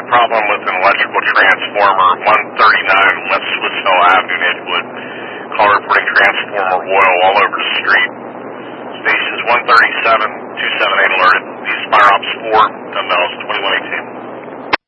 problem with an electrical transformer, 139 West Swiss Hill Avenue in Edgewood. Call reporting transformer oil all over the street. Station's 137.